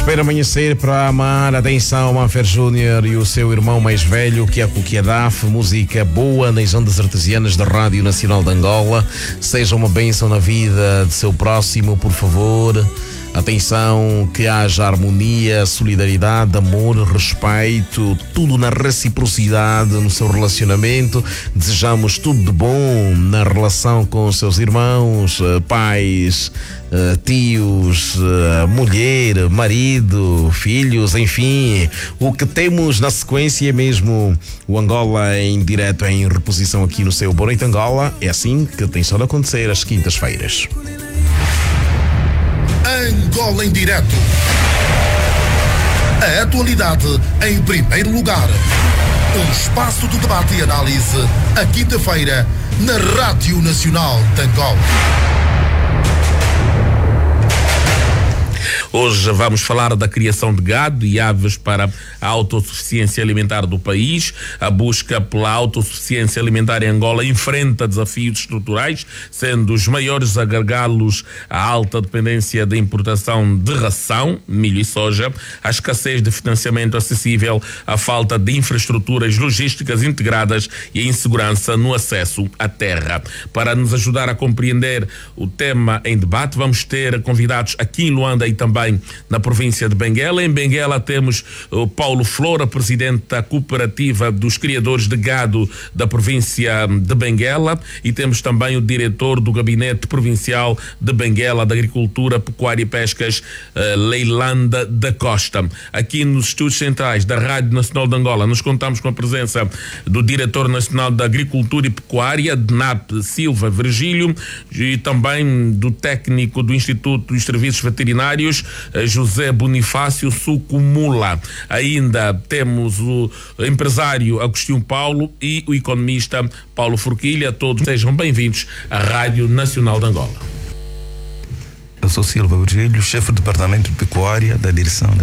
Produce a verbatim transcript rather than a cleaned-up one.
Espera amanhecer para amar. Atenção, Manfer Júnior e o seu irmão mais velho, que é a Cuquiadaf. Música boa nas ondas artesianas da Rádio Nacional de Angola. Seja uma bênção na vida de seu próximo, por favor. Atenção, que haja harmonia, solidariedade, amor, respeito, tudo na reciprocidade no seu relacionamento. Desejamos tudo de bom na relação com os seus irmãos, pais, tios, mulher, marido, filhos, enfim. O que temos na sequência é mesmo o Angola em direto, em reposição aqui no seu Boa Noite Angola. É assim que tem só de acontecer às quintas-feiras. Angola em direto. A atualidade em primeiro lugar. Um espaço de debate e análise à quinta-feira na Rádio Nacional de Angola. Hoje vamos falar da criação de gado e aves para a autossuficiência alimentar do país. A busca pela autossuficiência alimentar em Angola enfrenta desafios estruturais, sendo os maiores a gargalos a alta dependência da importação de ração, milho e soja, a escassez de financiamento acessível, a falta de infraestruturas logísticas integradas e a insegurança no acesso à terra. Para nos ajudar a compreender o tema em debate, vamos ter convidados aqui em Luanda e também na província de Benguela. Em Benguela temos o Paulo Flora, presidente da cooperativa dos criadores de gado da província de Benguela, e temos também o diretor do gabinete provincial de Benguela da Agricultura, Pecuária e Pescas, uh, Leilanda da Costa. Aqui nos estúdios centrais da Rádio Nacional de Angola nós contamos com a presença do diretor nacional da Agricultura e Pecuária, D N A P Silva Virgílio, e também do técnico do Instituto dos Serviços Veterinários, José Bonifácio Sucumula. Ainda temos o empresário Agostinho Paulo e o economista Paulo Forquilha. Todos sejam bem-vindos à Rádio Nacional de Angola. Eu sou Silva Virgílio, chefe do Departamento de Pecuária da Direção